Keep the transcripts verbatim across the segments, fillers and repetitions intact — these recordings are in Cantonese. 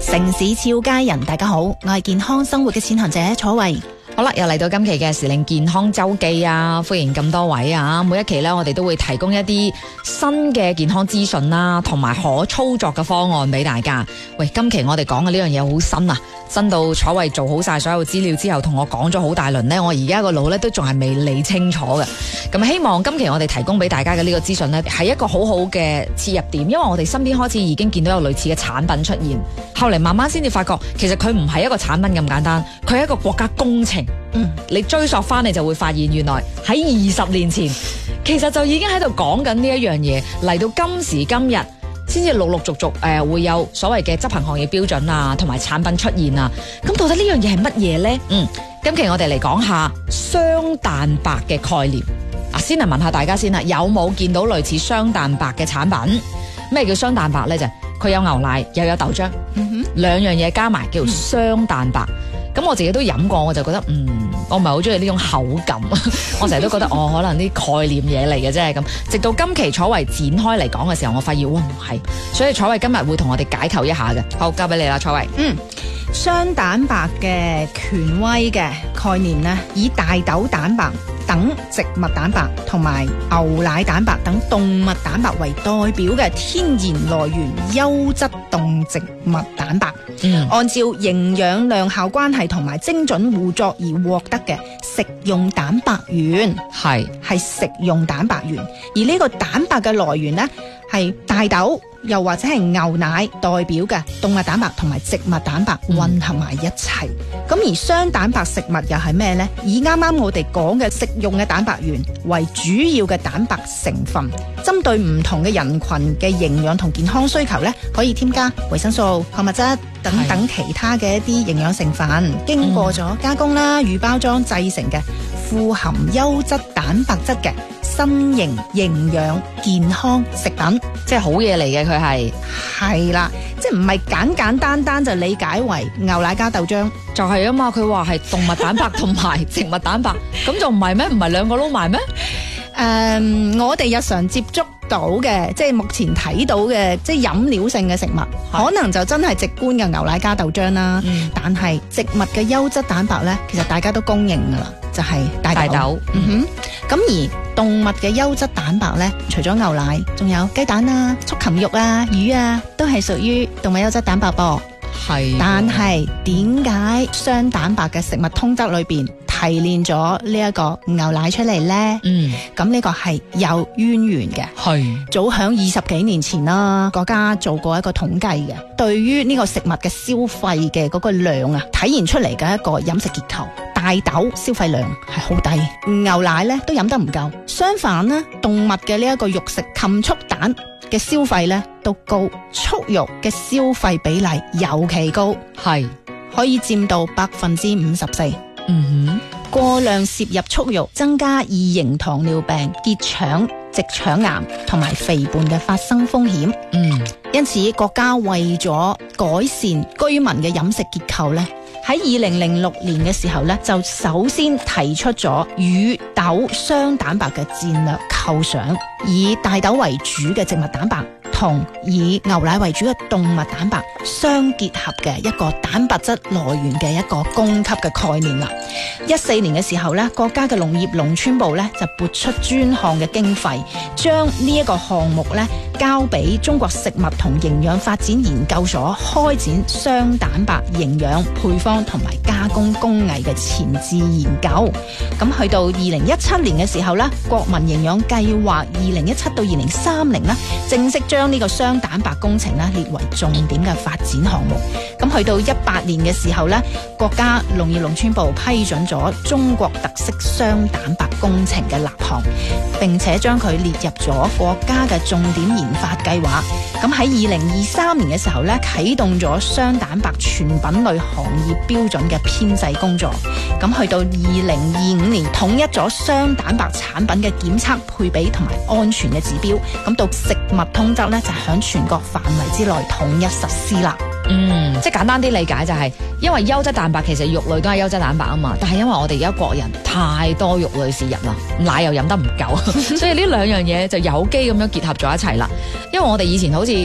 城市俏佳人，大家好，我係健康生活嘅踐行者楚慧。 好啦，又嚟到今期嘅時令健康周記啊，歡迎咁多位啊！每一期呢，我哋都會提供一啲新嘅健康資訊啦，同埋可操作嘅方案俾大家。喂，今期我哋講嘅呢樣嘢好新啊，新到楚慧做好晒所有資料之後，同我講咗好大輪呢，我而家個腦呢都仲係未理清楚嘅。咁希望今期我哋提供俾大家嘅呢個資訊呢，係一個好好嘅切入點，因為我哋身邊開始已經見到有類似嘅產品出現，後嚟慢慢先至發覺，其實佢唔係一個產品咁簡單，佢係一個國家工程。嗯，你追溯翻你就會發現，原來喺二十年前，其實就已經喺度講緊呢一樣嘢，嚟到今時今日，先至陸陸續續誒、呃、會有所謂嘅執行行業標準啊，同埋產品出現啊。咁到底呢樣嘢係乜嘢呢？嗯，今期我哋嚟講下雙蛋白嘅概念。啊，先嚟問下大家先啦，有冇見到類似雙蛋白嘅產品？咩叫雙蛋白呢？就係佢有牛奶又有豆漿，嗯哼，兩樣嘢加埋叫做雙蛋白。咁、嗯、我自己都飲過，我就覺得嗯，我唔係好中意呢種口感，我成日都覺得哦，可能啲概念嘢嚟嘅啫咁。直到今期楚慧展開嚟講嘅時候，我發現哇唔係，所以楚慧今日會同我哋解構一下嘅。好，交俾你啦，楚慧。 嗯，雙蛋白嘅權威嘅概念呢，以大豆蛋白等植物蛋白同埋牛奶蛋白等動物蛋白為代表嘅天然來源優質動植物蛋白，嗯，按照營養量效關係同埋精準互作而獲得嘅食用蛋白源，係係食用蛋白源，而呢個蛋白嘅來源呢，係大豆又或者係牛奶代表嘅動物蛋白同埋植物蛋白混合埋一齊。咁、嗯、而雙蛋白食物又係咩呢？以啱啱我哋講嘅食用嘅蛋白源為主要嘅蛋白成分，針對唔同嘅人群嘅營養同健康需求呢，可以添加維生素、礦物質等等其他嘅一啲營養成分，經過咗加工啦、預包裝製成嘅富含優質蛋白質嘅新型營養健康食品， 即係好嘢嚟嘅。佢係係啦，即係唔係簡簡單單就理解為牛奶加豆漿， 就係啊嘛。佢話係動物蛋白同埋植物蛋白，咁就唔係咩？唔係兩個撈埋咩？ 誒、um, 我哋日常接觸到嘅，即係目前睇到嘅，即係飲料性嘅食物，可能就真係直觀嘅牛奶加豆漿啦。嗯、但係植物嘅優質蛋白呢，其實大家都公認噶啦，就係、是、大豆。大豆嗯哼。咁而動物嘅優質蛋白呢，除咗牛奶，仲有雞蛋啊、畜禽肉啊、魚啊，都係屬於動物優質蛋白噃。係。但係點解雙蛋白嘅食物通則裏邊提煉咗呢一個牛奶出嚟呢？嗯，咁呢個係有淵源嘅。係早響二十幾年前啦，國家做過一個統計嘅，對於呢個食物嘅消費嘅嗰個量啊，體現出嚟嘅一個飲食結構。大豆消費量係好低，牛奶咧都飲得唔夠。相反呢，動物嘅呢一個肉食禽畜蛋嘅消費咧都高，畜肉嘅消費比例尤其高，係可以佔到百分之五十四。嗯哼，過量攝入畜肉，增加二型糖尿病、結腸、直腸癌同埋肥胖嘅發生風險。嗯，因此國家為咗改善居民嘅飲食結構咧，喺二零零六年嘅時候咧，就首先提出咗乳豆雙蛋白嘅戰略構想，以大豆為主嘅植物蛋白同以牛奶為主嘅動物蛋白相結合嘅一個蛋白質來源嘅一個供給嘅概念啦。一四年嘅時候咧，國家嘅農業農村部咧就撥出專項嘅經費，將呢一個項目咧交俾中國食物同營養發展研究所開展雙蛋白營養配方同埋加工工藝嘅前置研究。咁去到二零一七年嘅時候咧，國民營養計劃二零一七到二零三零咧正式將呢個雙蛋白工程咧列為重點嘅發展項目。咁去到一八年嘅時候咧，國家農業農村部批准咗中國特色雙蛋白工程嘅立項，並且將佢列入咗國家嘅重點研發計劃。咁喺二零二三年嘅時候咧，啟動咗雙蛋白全品類行業標準嘅編製工作。咁去到二零二五年，統一咗雙蛋白產品嘅檢測配比同埋安全嘅指標。咁到食物通則咧，就響全國範圍之內統一實施啦。 嗯，即係簡單啲理解就係、是，因為優質蛋白其實肉類都係優質蛋白啊嘛，但係因為我哋而家國人太多肉類攝入啦，奶又飲得唔夠，所以呢兩樣嘢就有機咁樣結合咗一齊啦。因為我哋以前好似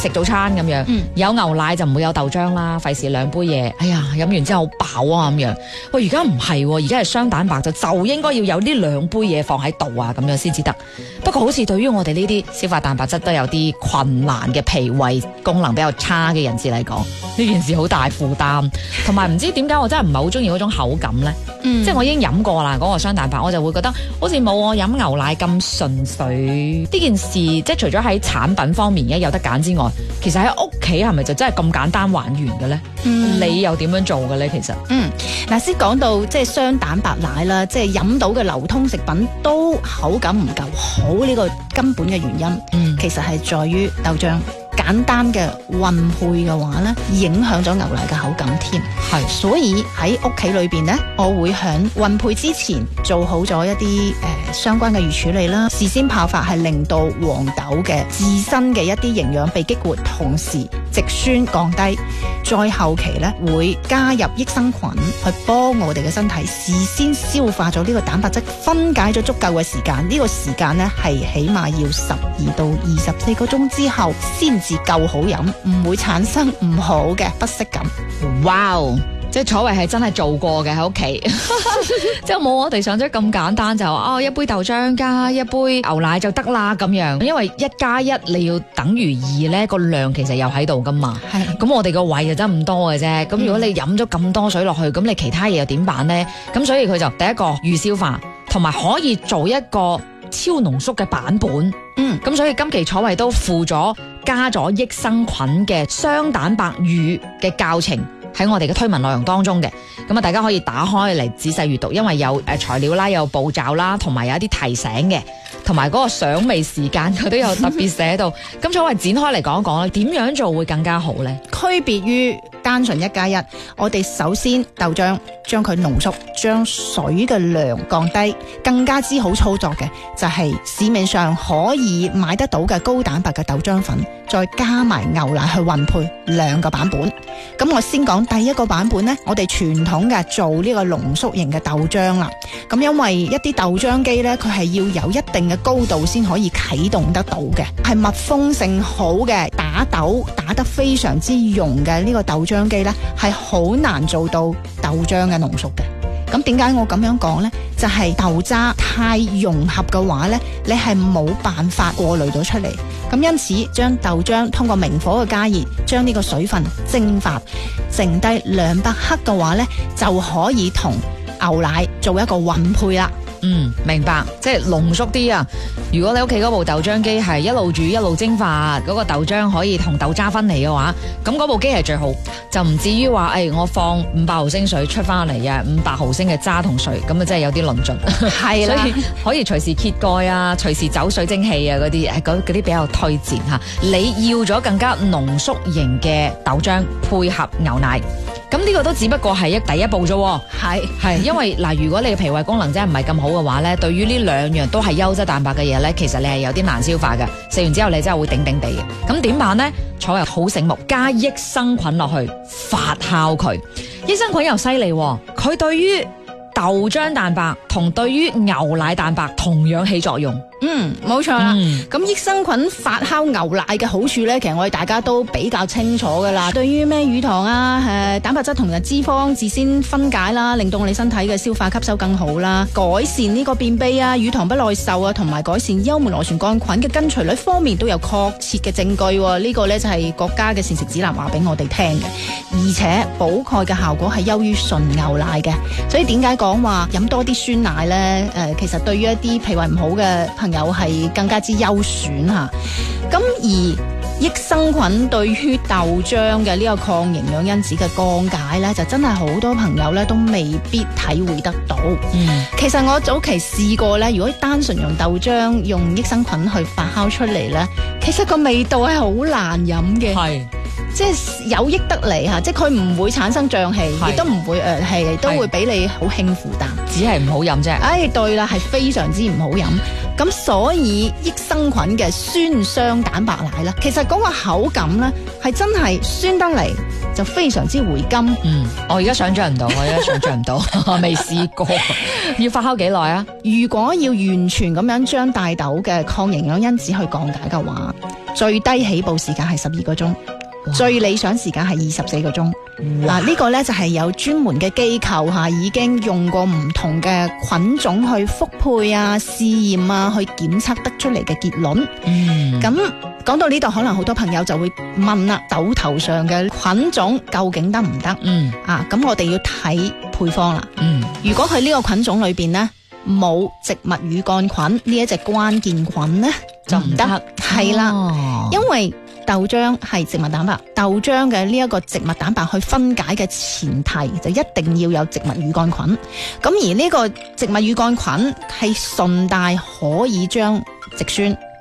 食早餐咁樣， 嗯、 有牛奶就唔會有豆漿啦，費事兩杯嘢，哎呀飲完之後好飽啊咁樣。喂，而家唔係，而家係雙蛋白就就應該要有呢兩杯嘢放喺度啊，咁樣先至得。不過好似對於我哋呢啲消化蛋白質都有啲困難嘅脾胃功能比較差嘅人士嚟講，呢件事好大負擔，同埋唔知點解我真係唔係好中意嗰種口感呢。嗯、即係我已經飲過啦，嗰、嗰個雙蛋白，我就會覺得好似冇我飲牛奶咁純粹。呢件事即係除咗喺產品方面而家有得揀之外，其實喺屋企係咪就真係咁簡單還原嘅呢？嗯、你又點樣做嘅呢？其實， 嗯，嗱，先講到即係雙蛋白奶啦，即係飲到嘅流通食品都口感唔夠好呢個根本嘅原因，嗯、其實係在於豆漿。簡單嘅混配嘅話咧，影響咗牛奶嘅口感添。係，所以喺屋企裏邊咧，我會響混配之前做好咗一啲誒、呃、相關嘅預處理啦。事先泡發係令到黃豆嘅自身嘅一啲營養被激活，同時植酸降低。再後期咧會加入益生菌去幫我哋嘅身體事先消化咗呢個蛋白質，分解咗足夠嘅時間。呢、這個時間咧係起碼要十二到二十四個鐘之後先至夠好飲，唔會產生唔好嘅不適感。 哇！即係楚慧係真係做過嘅喺屋企，即係冇我哋想像咁簡單就哦一杯豆漿加一杯牛奶就得啦咁樣，因為一加一你要等於二咧，個量其實又喺度噶嘛。係咁的我哋個胃就真係咁多嘅啫。咁如果你飲咗咁多水落去，咁你其他嘢又點辦咧？咁所以佢就第一個預消化，同埋可以做一個超濃縮嘅版本。嗯，咁所以今期楚慧都附咗加咗益生菌嘅雙蛋白乳嘅教程喺我哋嘅推文內容當中嘅，咁啊大家可以打開嚟仔細閱讀，因為有誒材料啦，有步驟啦，同埋有一啲提醒嘅，同埋嗰個賞味時間佢都有特別寫到。咁楚慧展開嚟講一講啦，點樣做會更加好呢？ 區別於單純一加一，我哋首先豆漿將佢濃縮，將水嘅量降低，更加之好操作嘅就係市面上可以買得到嘅高蛋白嘅豆漿粉，再加埋牛奶去混配兩個版本。咁我先講第一個版本呢，我哋傳統嘅做呢個濃縮型嘅豆漿啦。咁因為一啲豆漿機呢，佢係要有一定嘅高度先可以啟動得到嘅，係密封性好嘅，打豆打得非常之溶嘅呢個豆漿機呢，係好難做到豆漿嘅濃縮嘅。咁點解我咁樣講呢？就係、是、豆渣太融合嘅話呢，你係冇辦法過濾到出嚟。咁因此將豆漿通過明火嘅加熱，將呢個水分蒸發，剩低兩百克嘅話呢，就可以同牛奶做一個混配啦。 嗯，明白，即係濃縮啲啊！如果你屋企嗰部豆漿機係一路煮一路蒸發，嗰、嗰個豆漿可以同豆渣分離嘅話，咁嗰部機係最好，就唔至於話，誒、哎，我放五百毫升水出翻嚟啊，五百毫升嘅渣同水，咁啊真係有啲論盡。係啦，所以可以隨時揭蓋啊，隨時走水蒸氣啊，嗰啲，誒，嗰啲比較推薦吓。你要咗更加濃縮型嘅豆漿配合牛奶。咁呢個都只不過係一第一步啫，係係，因為嗱，如果你嘅脾胃功能真係唔係咁好嘅話咧，對於呢兩樣都係優質蛋白嘅嘢咧，其實你係有啲難消化嘅，食完之後你真係會頂頂地嘅。咁點辦咧？楚慧好醒目，加益生菌落去發酵佢，益生菌又犀利，佢對於豆漿蛋白同對於牛奶蛋白同樣起作用。嗯，冇錯啦。咁、嗯、益生菌發酵牛奶嘅好處咧，其實我哋大家都比較清楚噶啦。對於咩乳糖啊、誒蛋白質同埋脂肪自先分解啦，令到我哋身體嘅消化吸收更好啦，改善呢個便秘啊、乳糖不耐受啊，同埋改善幽門螺旋桿菌嘅根除率方面都有確切嘅證據。呢、呢個咧就係國家嘅膳食指南話俾我哋聽嘅，而且補鈣嘅效果係優於純牛奶嘅。所以點解講話飲多啲酸奶咧？誒、呃，其實對於一啲脾胃唔好嘅朋友，又係更加之優選吓，咁而益生菌對於豆漿嘅呢個抗營養因子嘅降解呢，就真係好多朋友呢都未必體會得到。嗯，其實我早期試過呢，如果單純用豆漿用益生菌去發酵出嚟呢，其實個味道係好難飲嘅。係。即係有益得嚟吓，即係佢唔會產生脹氣，亦都唔會誒係都會俾你好輕負擔，只係唔好飲啫。 哎，對啦，係非常之唔好飲。咁所以益生菌嘅酸雙蛋白奶啦，其實嗰個口感咧係真係酸得嚟就非常之回甘。 嗯，我而家想象唔到，我而家想象唔到，我未試過。要發酵幾耐啊？ 如果要完全咁樣將大豆嘅抗營養因子去降解嘅話， 最低起步時間係十二個鐘，最理想時間係二十四個鐘。嗱，呢個呢就係有專門嘅機構吓，已經用過唔同嘅菌種去複配啊、試驗啊，去檢測得出嚟嘅結論。 嗯， 咁講到呢度，可能好多朋友就會問啦，豆頭上嘅菌種究竟得唔得？ 嗯， 啊，咁我哋要睇配方啦。 嗯， 如果佢呢個菌種裏邊呢冇植物乳桿菌呢一隻關鍵菌呢，就唔得。係啦， 哦， 因為豆漿係植物蛋白，豆漿嘅呢一個植物蛋白去分解嘅前提就一定要有植物乳桿菌。咁而呢個植物乳桿菌係順帶可以將植酸